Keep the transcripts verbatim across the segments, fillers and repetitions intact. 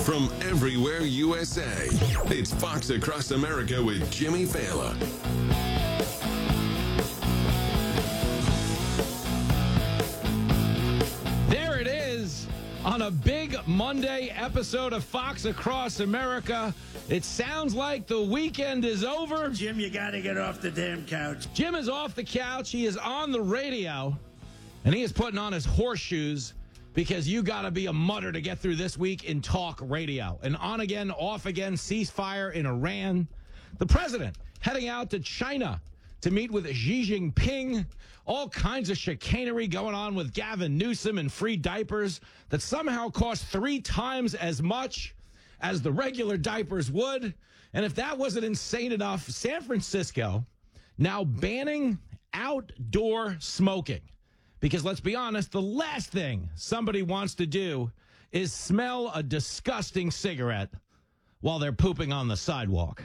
from everywhere U S A. It's Fox Across America with Jimmy Fallon. There it is on a big Monday episode of Fox Across America. It sounds like the weekend is over. Jim, you got to get off the damn couch. Jim is off the couch. He is on the radio, and he is putting on his horseshoes because you got to be a mutter to get through this week in talk radio. An on again, off again ceasefire in Iran. The president heading out to China to meet with Xi Jinping. All kinds of chicanery going on with Gavin Newsom and free diapers that somehow cost three times as much as the regular diapers would. And if that wasn't insane enough, San Francisco now banning outdoor smoking. Because let's be honest, the last thing somebody wants to do is smell a disgusting cigarette while they're pooping on the sidewalk.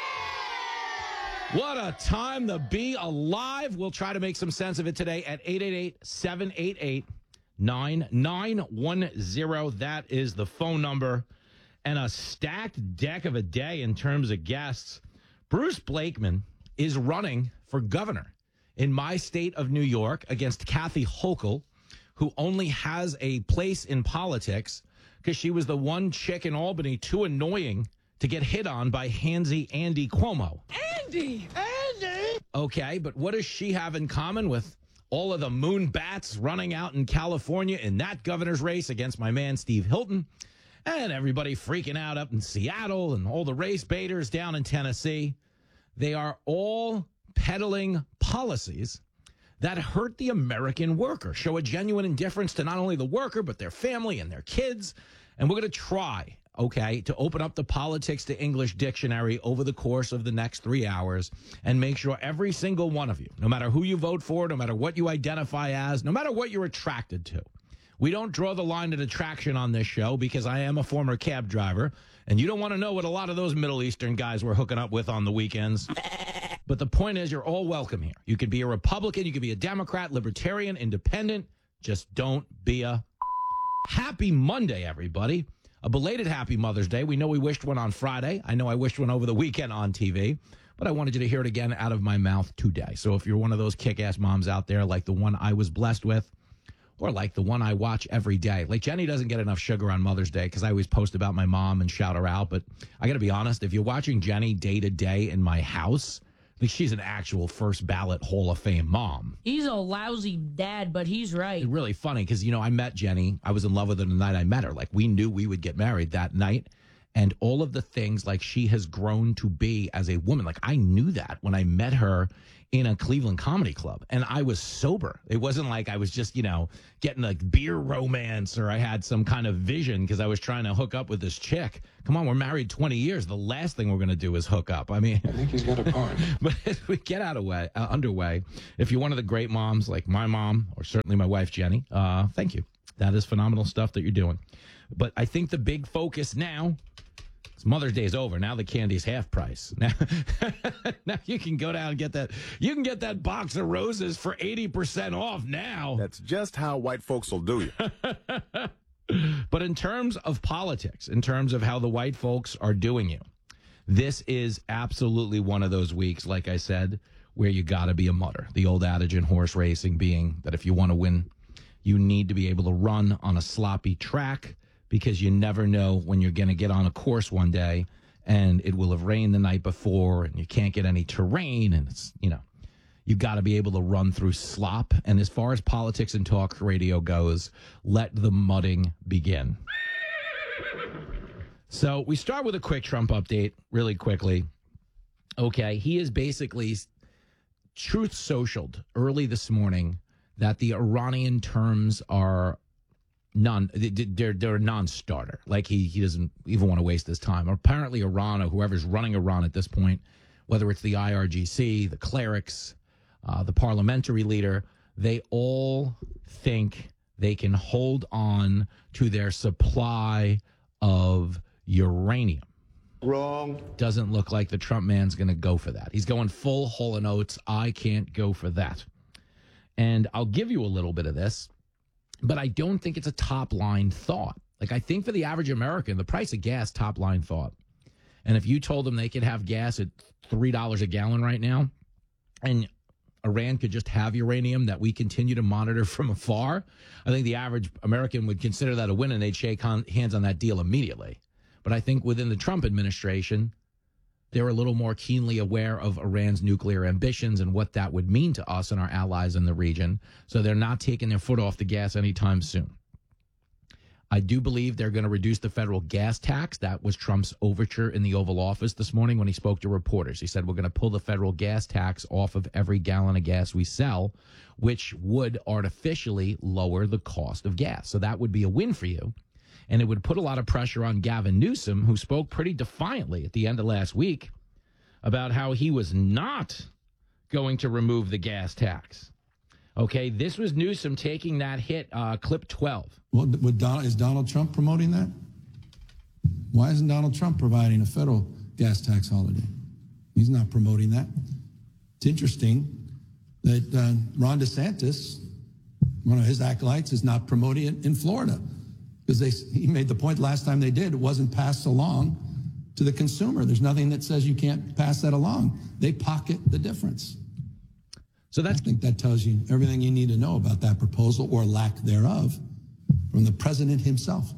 What a time to be alive. We'll try to make some sense of it today at eight eight eight, seven eight eight, nine nine one zero. That is the phone number. And a stacked deck of a day in terms of guests. Bruce Blakeman is running for governor in my state of New York against Kathy Hochul, who only has a place in politics because she was the one chick in Albany too annoying to get hit on by handsy Andy Cuomo. Andy! Andy! Okay, but what does she have in common with all of the moon bats running out in California in that governor's race against my man Steve Hilton, and everybody freaking out up in Seattle and all the race baiters down in Tennessee? They are all peddling policies that hurt the American worker, show a genuine indifference to not only the worker, but their family and their kids. And we're going to try, okay, to open up the politics to English dictionary over the course of the next three hours and make sure every single one of you, no matter who you vote for, no matter what you identify as, no matter what you're attracted to, we don't draw the line at attraction on this show because I am a former cab driver, and you don't want to know what a lot of those Middle Eastern guys were hooking up with on the weekends. But the point is, you're all welcome here. You could be a Republican, you could be a Democrat, Libertarian, Independent. Just don't be a... Happy Monday, everybody. A belated happy Mother's Day. We know we wished one on Friday. I know I wished one over the weekend on T V, but I wanted you to hear it again out of my mouth today. So if you're one of those kick-ass moms out there like the one I was blessed with, or like the one I watch every day. Like Jenny doesn't get enough sugar on Mother's Day because I always post about my mom and shout her out. But I got to be honest, if you're watching Jenny day to day in my house, like she's an actual first ballot Hall of Fame mom. He's a lousy dad, but he's right. It's really funny because, you know, I met Jenny. I was in love with her the night I met her. Like we knew we would get married that night. And all of the things like she has grown to be as a woman. Like I knew that when I met her in a Cleveland comedy club and I was sober. It wasn't like I was just, you know, getting a beer romance or I had some kind of vision because I was trying to hook up with this chick. Come on, we're married twenty years. The last thing we're going to do is hook up. I mean, I think he's got a point. But as we get out of way, uh, underway, if you're one of the great moms like my mom or certainly my wife, Jenny, uh, thank you. That is phenomenal stuff that you're doing. But I think the big focus now, Mother's Day is over. Now the candy's half price. Now, now you can go down and get that. You can get that box of roses for eighty percent off now. That's just how white folks will do you. But in terms of politics, in terms of how the white folks are doing you, this is absolutely one of those weeks, like I said, where you got to be a mutter. The old adage in horse racing being that if you want to win, you need to be able to run on a sloppy track, because you never know when you're going to get on a course one day and it will have rained the night before and you can't get any terrain. And it's, you know, you got to be able to run through slop. And as far as politics and talk radio goes, let the mudding begin. So we start with a quick Trump update really quickly. Okay, he is basically truth socialed early this morning that the Iranian terms are non they're they're a non-starter. Like he he doesn't even want to waste his time. Apparently Iran, or whoever's running Iran at this point, whether it's the I R G C, the clerics, uh, the parliamentary leader, they all think they can hold on to their supply of uranium. Wrong. Doesn't look like the Trump man's going to go for that. He's going full Hall and Oates. I can't go for that. And I'll give you a little bit of this, but I don't think it's a top line thought. Like, I think for the average American, the price of gas, top line thought. And if you told them they could have gas at three dollars a gallon right now, and Iran could just have uranium that we continue to monitor from afar, I think the average American would consider that a win, and they'd shake on, hands on that deal immediately. But I think within the Trump administration, they're a little more keenly aware of Iran's nuclear ambitions and what that would mean to us and our allies in the region. So they're not taking their foot off the gas anytime soon. I do believe they're going to reduce the federal gas tax. That was Trump's overture in the Oval Office this morning when he spoke to reporters. He said, we're going to pull the federal gas tax off of every gallon of gas we sell, which would artificially lower the cost of gas. So that would be a win for you. And it would put a lot of pressure on Gavin Newsom, who spoke pretty defiantly at the end of last week about how he was not going to remove the gas tax. Okay, this was Newsom taking that hit, uh, clip twelve. Well, would Donald, is Donald Trump promoting that? Why isn't Donald Trump providing a federal gas tax holiday? He's not promoting that. It's interesting that uh, Ron DeSantis, one of his acolytes, is not promoting it in Florida because they he made the point last time they did, it wasn't passed along to the consumer. There's nothing that says you can't pass that along. They pocket the difference. So that's, I think that tells you everything you need to know about that proposal or lack thereof from the president himself.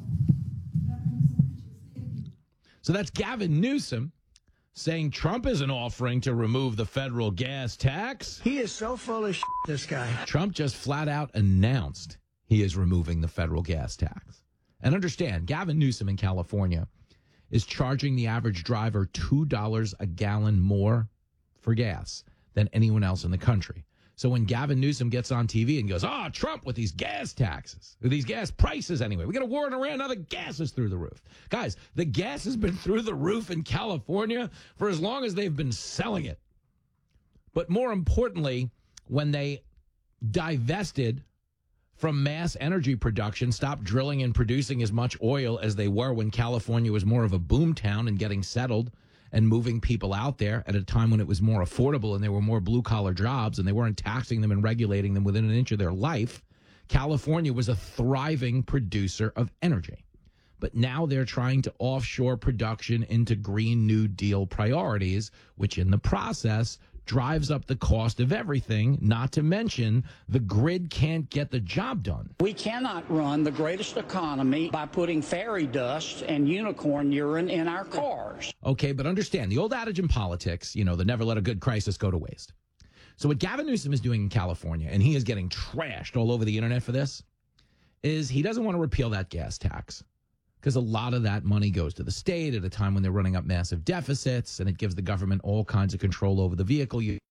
So that's Gavin Newsom saying Trump isn't offering to remove the federal gas tax. He is so full of shit, this guy. Trump just flat out announced he is removing the federal gas tax. And understand, Gavin Newsom in California is charging the average driver two dollars a gallon more for gas than anyone else in the country. So when Gavin Newsom gets on T V and goes, oh, Trump with these gas taxes, or these gas prices anyway, we got a war in Iran, now the gas is through the roof. Guys, the gas has been through the roof in California for as long as they've been selling it. But more importantly, when they divested from mass energy production, stopped drilling and producing as much oil as they were when California was more of a boom town and getting settled and moving people out there at a time when it was more affordable and there were more blue-collar jobs and they weren't taxing them and regulating them within an inch of their life, California was a thriving producer of energy. But now they're trying to offshore production into Green New Deal priorities, which in the process drives up the cost of everything, not to mention the grid can't get the job done. We cannot run the greatest economy by putting fairy dust and unicorn urine in our cars. Okay, but understand, the old adage in politics, you know, the never let a good crisis go to waste. So what Gavin Newsom is doing in California, and he is getting trashed all over the internet for this, is he doesn't want to repeal that gas tax because a lot of that money goes to the state at a time when they're running up massive deficits, and it gives the government all kinds of control over the vehicle. You.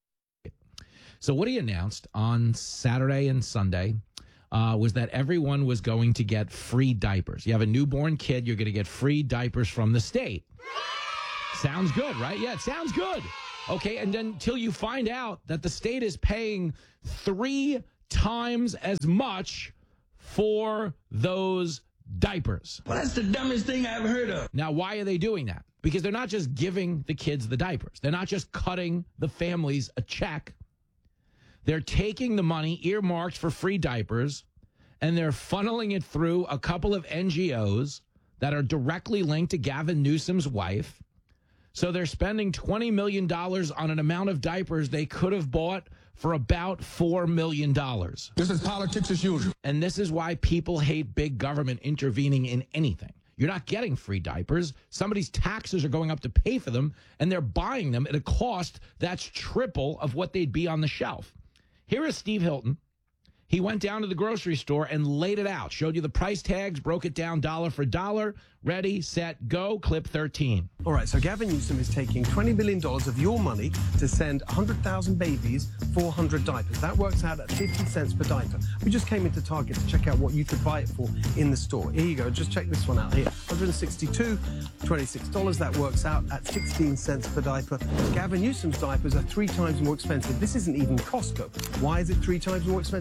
So what he announced on Saturday and Sunday uh, was that everyone was going to get free diapers. You have a newborn kid, you're going to get free diapers from the state. Sounds good, right? Yeah, it sounds good. Okay, and then until you find out that the state is paying three times as much for those diapers. Well, that's the dumbest thing I've heard of. Now, why are they doing that? Because they're not just giving the kids the diapers. They're not just cutting the families a check. They're taking the money earmarked for free diapers, and they're funneling it through a couple of N G Os that are directly linked to Gavin Newsom's wife. So they're spending twenty million dollars on an amount of diapers they could have bought for about four million dollars. This is politics as usual. And this is why people hate big government intervening in anything. You're not getting free diapers. Somebody's taxes are going up to pay for them, and they're buying them at a cost that's triple of what they'd be on the shelf. Here is Steve Hilton. He went down to the grocery store and laid it out, showed you the price tags, broke it down dollar for dollar. Ready, set, go. Clip thirteen. All right, so Gavin Newsom is taking twenty billion dollars of your money to send one hundred thousand babies four hundred diapers. That works out at fifty cents per diaper. We just came into Target to check out what you could buy it for in the store. Here you go. Just check this one out here. one hundred sixty-two dollars, twenty-six dollars. That works out at sixteen cents per diaper. Gavin Newsom's diapers are three times more expensive. This isn't even Costco. Why is it three times more expensive for Gavin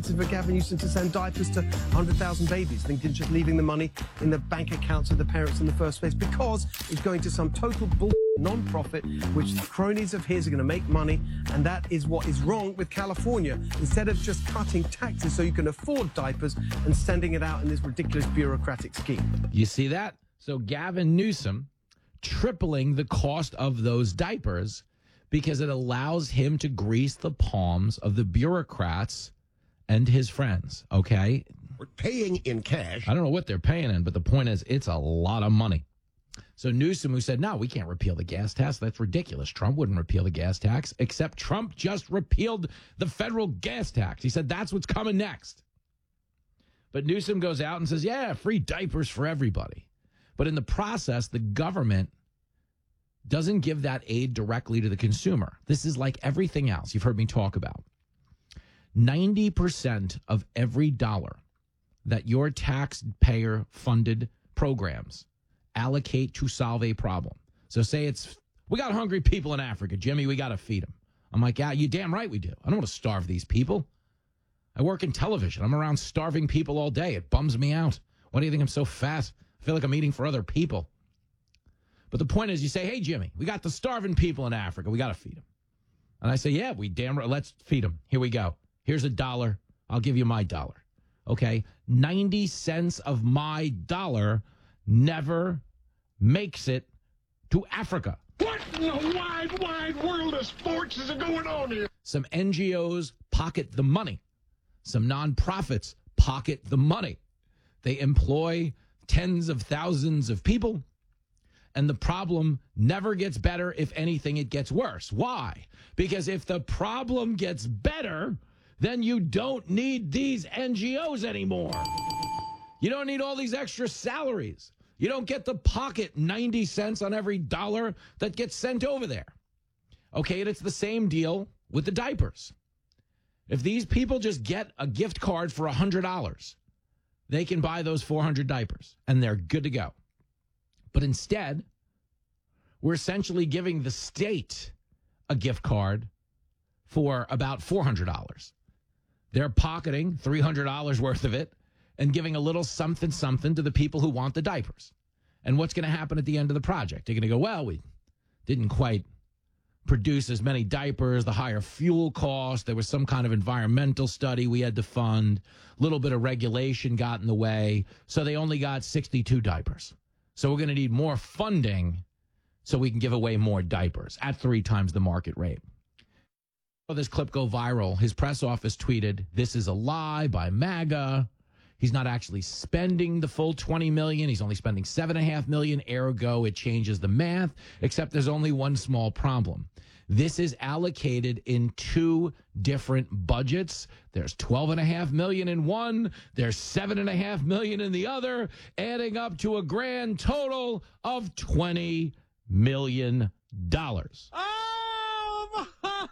Gavin Newsom to send diapers to one hundred thousand babies than just leaving the money in the bank accounts of the parents in the first place, because it's going to some total bull non-profit, which the cronies of his are going to make money, and that is what is wrong with California. Instead of just cutting taxes so you can afford diapers and sending it out in this ridiculous bureaucratic scheme. You see that? So Gavin Newsom tripling the cost of those diapers because it allows him to grease the palms of the bureaucrats and his friends, okay? We're paying in cash. I don't know what they're paying in, but the point is it's a lot of money. So Newsom, who said, no, we can't repeal the gas tax. That's ridiculous. Trump wouldn't repeal the gas tax, except Trump just repealed the federal gas tax. He said that's what's coming next. But Newsom goes out and says, yeah, free diapers for everybody. But in the process, the government doesn't give that aid directly to the consumer. This is like everything else you've heard me talk about. ninety percent of every dollar that your taxpayer-funded programs allocate to solve a problem. So say it's, we got hungry people in Africa, Jimmy, we got to feed them. I'm like, yeah, you damn right we do. I don't want to starve these people. I work in television. I'm around starving people all day. It bums me out. Why do you think I'm so fat? I feel like I'm eating for other people. But the point is, you say, hey, Jimmy, we got the starving people in Africa. We got to feed them. And I say, yeah, we damn right. Let's feed them. Here we go. Here's a dollar. I'll give you my dollar. Okay? ninety cents of my dollar never makes it to Africa. What in the wide, wide world of sports is going on here? Some N G Os pocket the money. Some nonprofits pocket the money. They employ tens of thousands of people, and the problem never gets better. If anything, it gets worse. Why? Because if the problem gets better, then you don't need these N G Os anymore. You don't need all these extra salaries. You don't get to pocket ninety cents on every dollar that gets sent over there. Okay, and it's the same deal with the diapers. If these people just get a gift card for one hundred dollars, they can buy those four hundred diapers, and they're good to go. But instead, we're essentially giving the state a gift card for about four hundred dollars. They're pocketing three hundred dollars worth of it and giving a little something, something to the people who want the diapers. And what's going to happen at the end of the project? They're going to go, well, we didn't quite produce as many diapers, the higher fuel cost. There was some kind of environmental study we had to fund. A little bit of regulation got in the way. So they only got sixty-two diapers. So we're going to need more funding so we can give away more diapers at three times the market rate. So this clip go viral. His press office tweeted, this is a lie by MAGA. He's not actually spending the full twenty million dollars. He's only spending seven point five million dollars. Ergo, it changes the math, except there's only one small problem. This is allocated in two different budgets. There's twelve point five million dollars in one. There's seven point five million dollars in the other, adding up to a grand total of twenty million dollars. Oh,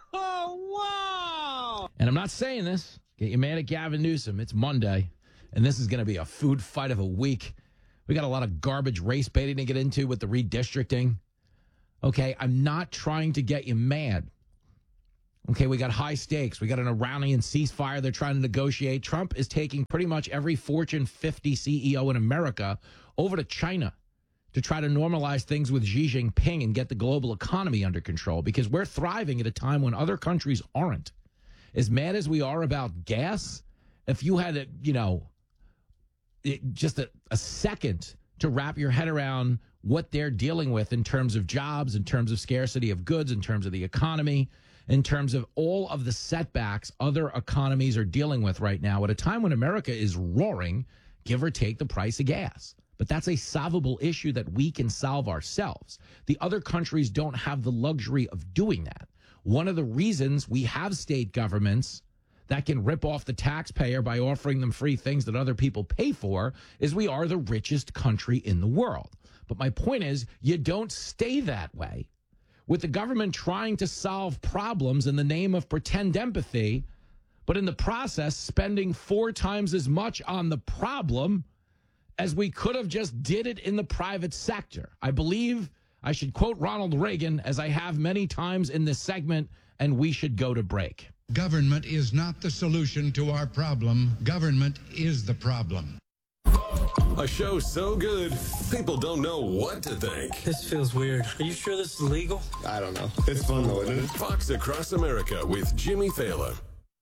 wow. And I'm not saying this. Get you mad at Gavin Newsom. It's Monday. And this is going to be a food fight of a week. We got a lot of garbage race baiting to get into with the redistricting. Okay, I'm not trying to get you mad. Okay, we got high stakes. We got an Iranian ceasefire they're trying to negotiate. Trump is taking pretty much every Fortune fifty C E O in America over to China to try to normalize things with Xi Jinping and get the global economy under control, because we're thriving at a time when other countries aren't. As mad as we are about gas, if you had, a, you know, it, just a, a second to wrap your head around what they're dealing with in terms of jobs, in terms of scarcity of goods, in terms of the economy, in terms of all of the setbacks other economies are dealing with right now at a time when America is roaring, give or take the price of gas. But that's a solvable issue that we can solve ourselves. The other countries don't have the luxury of doing that. One of the reasons we have state governments that can rip off the taxpayer by offering them free things that other people pay for is we are the richest country in the world. But my point is, you don't stay that way. With the government trying to solve problems in the name of pretend empathy, but in the process spending four times as much on the problem as we could have just did it in the private sector. I believe I should quote Ronald Reagan, as I have many times in this segment, and we should go to break. Government is not the solution to our problem. Government is the problem. A show so good, people don't know what to think. This feels weird. Are you sure this is legal? I don't know. It's fun though, isn't it? Fox Across America with Jimmy Thaler.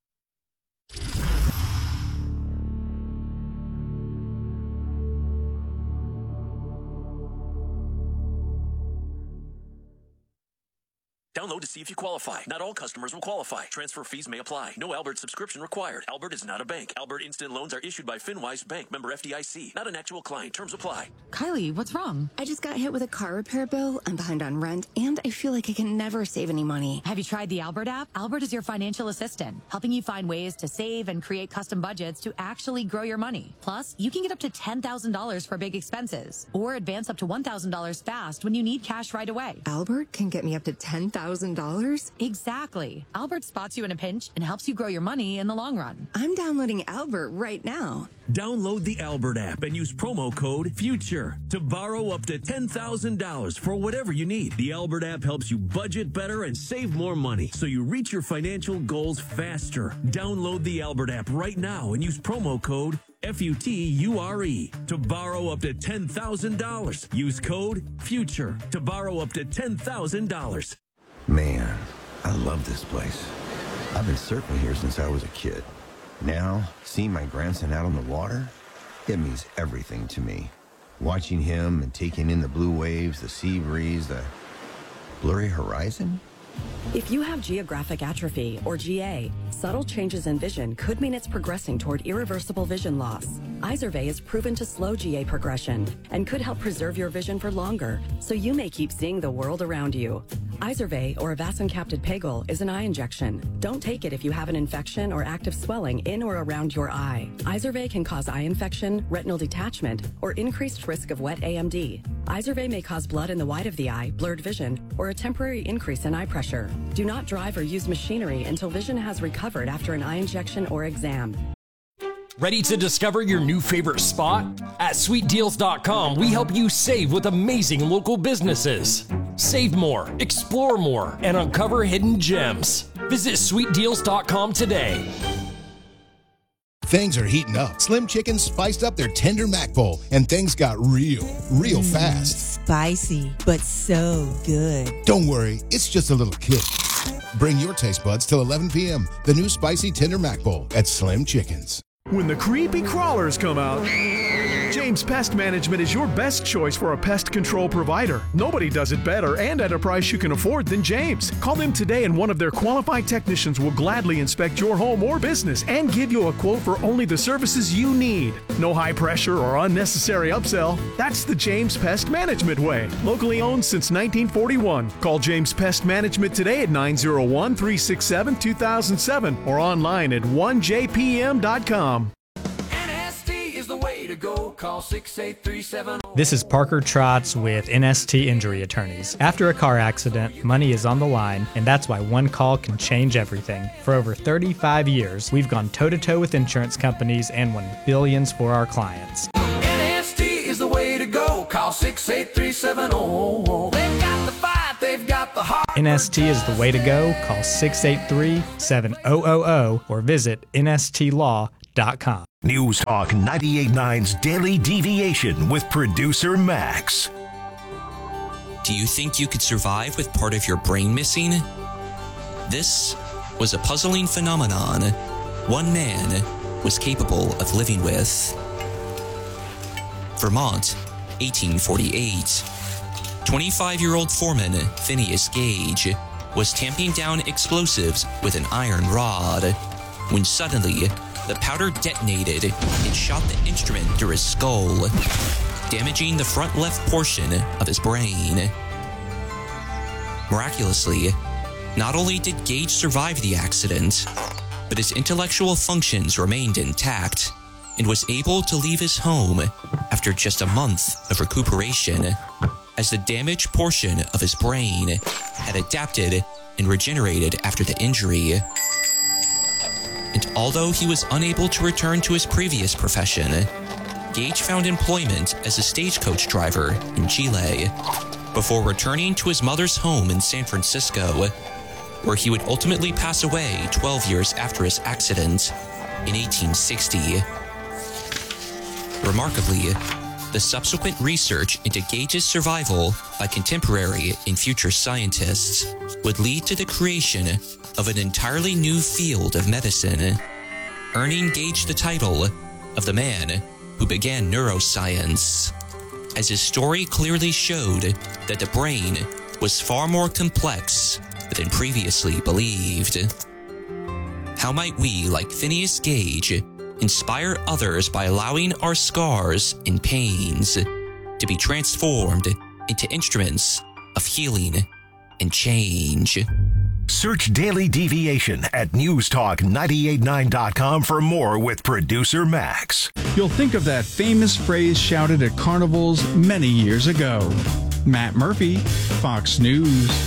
Download to see if you qualify. Not all customers will qualify. Transfer fees may apply. No Albert subscription required. Albert is not a bank. Albert Instant Loans are issued by FinWise Bank, member F D I C. Not an actual client. Terms apply. Kylie, what's wrong? I just got hit with a car repair bill. I'm behind on rent, and I feel like I can never save any money. Have you tried the Albert app? Albert is your financial assistant, helping you find ways to save and create custom budgets to actually grow your money. Plus, you can get up to ten thousand dollars for big expenses, or advance up to one thousand dollars fast when you need cash right away. Albert can get me up to ten thousand dollars? Exactly. Albert spots you in a pinch and helps you grow your money in the long run. I'm downloading Albert right now. Download the Albert app and use promo code FUTURE to borrow up to ten thousand dollars for whatever you need. The Albert app helps you budget better and save more money so you reach your financial goals faster. Download the Albert app right now and use promo code F U T U R E to borrow up to ten thousand dollars. Use code FUTURE to borrow up to ten thousand dollars. Man, I love this place. I've been surfing here since I was a kid. Now, seeing my grandson out on the water, it means everything to me. Watching him and taking in the blue waves, the sea breeze, the blurry horizon. If you have geographic atrophy, or G A, subtle changes in vision could mean it's progressing toward irreversible vision loss. Izervay is proven to slow G A progression and could help preserve your vision for longer, so you may keep seeing the world around you. Izervay, or avacincaptad pegol, is an eye injection. Don't take it if you have an infection or active swelling in or around your eye. Izervay can cause eye infection, retinal detachment, or increased risk of wet A M D. Izervay may cause blood in the white of the eye, blurred vision, or a temporary increase in eye pressure. Do not drive or use machinery until vision has recovered after an eye injection or exam. Ready to discover your new favorite spot? At sweet deals dot com, we help you save with amazing local businesses. Save more, explore more, and uncover hidden gems. Visit sweet deals dot com today. Things are heating up. Slim Chickens spiced up their tender mac bowl, and things got real, real mm, fast. Spicy, but so good. Don't worry, it's just a little kick. Bring your taste buds till eleven p.m. The new spicy tender mac bowl at Slim Chickens. When the creepy crawlers come out, James Pest Management is your best choice for a pest control provider. Nobody does it better and at a price you can afford than James. Call them today and one of their qualified technicians will gladly inspect your home or business and give you a quote for only the services you need. No high pressure or unnecessary upsell. That's the James Pest Management way. Locally owned since nineteen forty-one. Call James Pest Management today at nine oh one, three six seven, two thousand seven or online at one j p m dot com. Go call six eight three seven. This is Parker Trotz with N S T Injury Attorneys. After a car accident, money is on the line, and that's why one call can change everything. For over thirty-five years, we've gone toe-to-toe with insurance companies and won billions for our clients. N S T is the way to go. Call six eight three seven zero. They've got the fight, they've got the heart. N S T is the way to go. Call six eight three, seven zero zero zero or visit N S T law dot com. News Talk ninety-eight point nine's Daily Deviation with producer Max. Do you think you could survive with part of your brain missing? This was a puzzling phenomenon one man was capable of living with. Vermont, eighteen forty-eight. twenty-five-year-old foreman Phineas Gage was tamping down explosives with an iron rod when suddenly the powder detonated and shot the instrument through his skull, damaging the front left portion of his brain. Miraculously, not only did Gage survive the accident, but his intellectual functions remained intact and was able to leave his home after just a month of recuperation, as the damaged portion of his brain had adapted and regenerated after the injury. And although he was unable to return to his previous profession, Gage found employment as a stagecoach driver in Chile before returning to his mother's home in San Francisco. where he would ultimately pass away twelve years after his accident in eighteen sixty. Remarkably, the subsequent research into Gage's survival by contemporary and future scientists would lead to the creation of an entirely new field of medicine, earning Gage the title of the man who began neuroscience, as his story clearly showed that the brain was far more complex than previously believed. How might we, like Phineas Gage, inspire others by allowing our scars and pains to be transformed into instruments of healing and change? Search Daily Deviation at news talk nine eight nine dot com for more with producer Max. You'll think of that famous phrase shouted at carnivals many years ago. Matt Murphy, Fox News.